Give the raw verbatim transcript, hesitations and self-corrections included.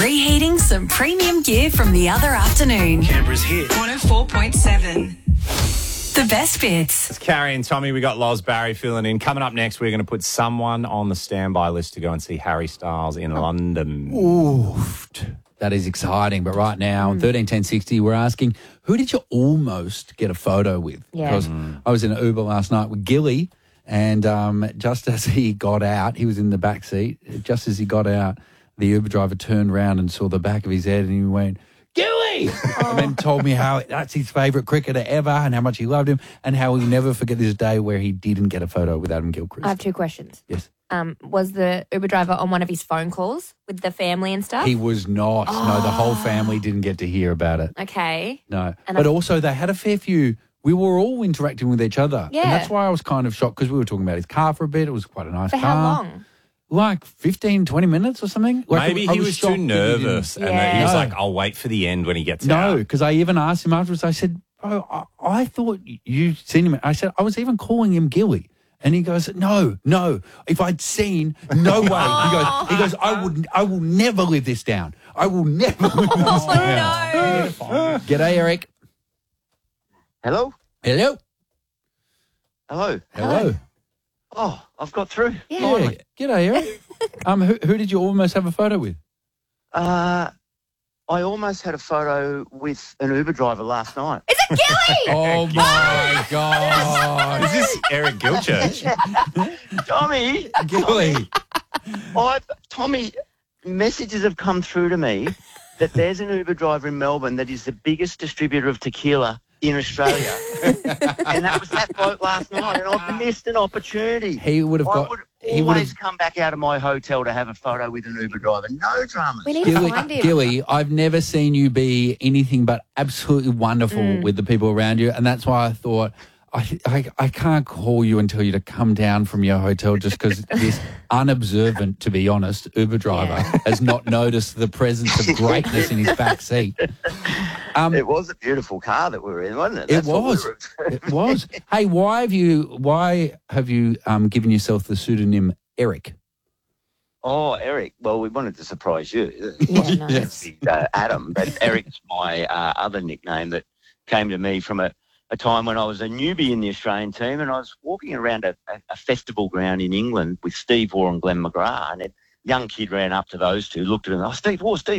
Reheating some premium gear from the other afternoon. Canberra's hit. one oh four point seven. The best bits. It's Carrie and Tommy. We got Loz Barry filling in. Coming up next, we're going to put someone on the standby list to go and see Harry Styles in London. Oof. That is exciting. But right now, mm. thirteen ten sixty, we're asking, who did you almost get a photo with? Yeah. Because mm. I was in an Uber last night with Gilly, and um, just as he got out, he was in the back seat. Just as he got out, the Uber driver turned around and saw the back of his head, and he went, Gilly! And then told me how that's his favourite cricketer ever and how much he loved him and how he'll never forget this day where he didn't get a photo with Adam Gilchrist. I have two questions. Yes. Um, was the Uber driver on one of his phone calls with the family and stuff? He was not. Oh. No, the whole family didn't get to hear about it. Okay. No. And but I- also they had a fair few. We were all interacting with each other. Yeah. And that's why I was kind of shocked because we were talking about his car for a bit. It was quite a nice For car. how long? Like fifteen, twenty minits or something. Like Maybe I he was, shocked too that he didn't- nervous and Yeah. he was No. like, I'll wait for the end when he gets No, out. because I even asked him afterwards. I said, bro, I, I thought you'd seen him. I said, I was even calling him Gilly. And he goes, no, no. If I'd seen, no way. He goes, he goes, I would, I will never live this down. I will never live this Oh, down. no. G'day, Eric. Hello? Hello. Hello? Hello. Oh, I've got through. Yeah. Yeah. G'day, Eric. um, who, who did you almost have a photo with? Uh, I almost had a photo with an Uber driver last night. Is it Gilly? Oh, my God. Is this Eric Gilchurch? Tommy! Gilly. I, Tommy, messages have come through to me that there's an Uber driver in Melbourne that is the biggest distributor of tequila in Australia. And that was that bloke last night, and I've missed an opportunity. He would have I got... would He would always have... come back out of my hotel to have a photo with an Uber driver. No dramas. We need to Gilly, find him. Gilly, I've never seen you be anything but absolutely wonderful Mm. with the people around you, and that's why I thought I, I, I can't call you and tell you to come down from your hotel just because this unobservant, to be honest, Uber driver Yeah. has not noticed the presence of greatness in his back seat. Um, It was a beautiful car that we were in, wasn't it? It That's what we was. were- It was. Hey, why have you? Why have you um, given yourself the pseudonym Eric? Oh, Eric. Well, we wanted to surprise you. Yeah, nice. Yes. uh, Adam, but Eric's my uh, other nickname that came to me from a, a time when I was a newbie in the Australian team, and I was walking around a, a, a festival ground in England with Steve Waugh and Glenn McGrath, and a young kid ran up to those two, looked at him, oh, Steve Waugh, Steve